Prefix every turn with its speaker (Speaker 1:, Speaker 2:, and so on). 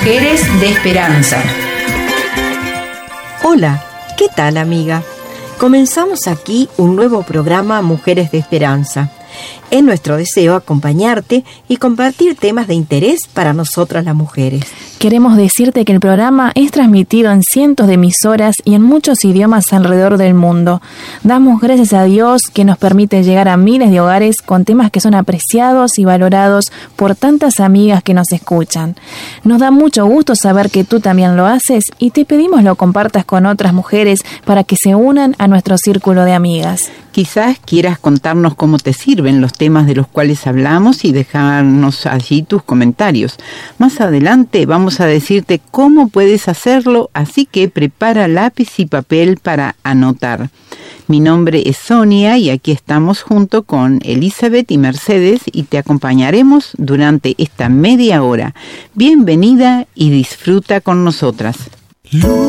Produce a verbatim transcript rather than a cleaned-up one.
Speaker 1: Mujeres de Esperanza.
Speaker 2: Hola, ¿qué tal, amiga? Comenzamos aquí un nuevo programa Mujeres de Esperanza. Es nuestro deseo acompañarte y compartir temas de interés para nosotras las mujeres.
Speaker 3: Queremos decirte que el programa es transmitido en cientos de emisoras y en muchos idiomas alrededor del mundo. Damos gracias a Dios que nos permite llegar a miles de hogares con temas que son apreciados y valorados por tantas amigas que nos escuchan. Nos da mucho gusto saber que tú también lo haces y te pedimos lo compartas con otras mujeres para que se unan a nuestro círculo de amigas.
Speaker 4: Quizás quieras contarnos cómo te sirven los temas de los cuales hablamos y dejarnos allí tus comentarios. Más adelante vamos a decirte cómo puedes hacerlo, así que prepara lápiz y papel para anotar. Mi nombre es Sonia y aquí estamos junto con Elizabeth y Mercedes y te acompañaremos durante esta media hora. Bienvenida y disfruta con nosotras.